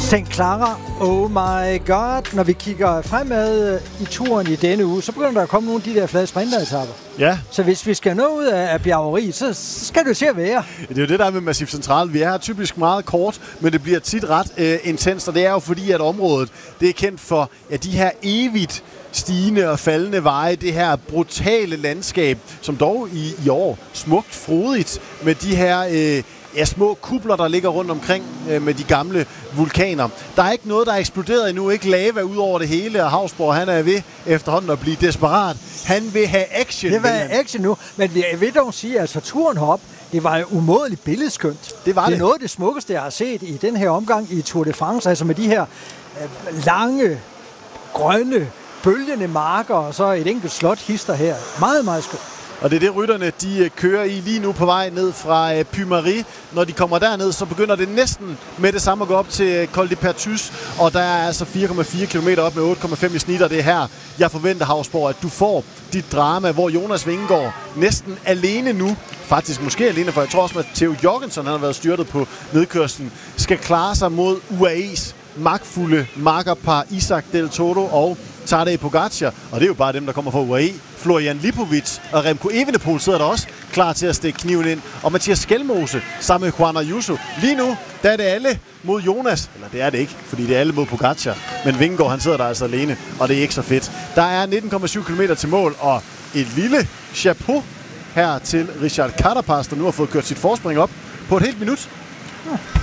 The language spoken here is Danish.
St. Clara, oh my god. Når vi kigger fremad i turen i denne uge, så begynder der at komme nogle af de der flade sprinteretapper. Ja. Så hvis vi skal nå ud af bjergeriet, så skal det jo til at være. Det er jo det, der er med Massif Central. Vi er her typisk meget kort, men det bliver tit ret intenst, og det er jo fordi, at området det er kendt for de her evigt stigende og faldende veje, det her brutale landskab, som dog i år smukt frodigt med de her små kupler, der ligger rundt omkring med de gamle vulkaner. Der er ikke noget, der er eksploderet endnu, ikke lava ud over det hele, og Hausborg, han er ved efterhånden at blive desperat. Han vil have action. Det var action nu, men jeg vil dog sige, at turen herop, det var jo umådeligt billedskønt. Det var det er noget af det smukkeste, jeg har set i den her omgang i Tour de France, altså med de her lange, grønne, bølgende marker, og så et enkelt slot hister her. Meget, meget skønt. Og det er det, rytterne de kører i lige nu på vej ned fra Puy-Marie. Når de kommer derned, så begynder det næsten med det samme at gå op til Col de Pertus. Og der er altså 4,4 km op med 8,5 i snit, og det er her, jeg forventer, Hausborg, at du får dit drama, hvor Jonas Vingegaard næsten alene nu, faktisk måske alene, for jeg tror også, at Theo Jorgensen, han har været styrtet på nedkørslen, skal klare sig mod UAE's magtfulde makkerpar Isaac Del Toro og Tadej Pogacar, og det er jo bare dem, der kommer fra UAE. Florian Lipovic og Remco Evenepoel sidder der også klar til at stikke kniven ind. Og Mathias Skelmose sammen med Juan Ayuso. Lige nu, der er det alle mod Jonas. Eller det er det ikke, fordi det er alle mod Pogacar. Men Vingegaard, han sidder der altså alene, og det er ikke så fedt. Der er 19,7 km til mål, og et lille chapeau her til Richard Carapaz, der nu har fået kørt sit forspring op på et helt minut.